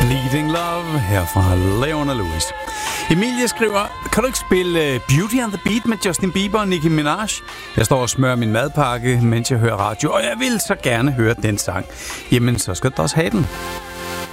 Needing Love her fra Leona Lewis. Emilie skriver, kan du ikke spille Beauty and the Beat med Justin Bieber og Nicki Minaj? Jeg står og smører min madpakke, mens jeg hører radio, og jeg vil så gerne høre den sang. Jamen, så skal du også have den.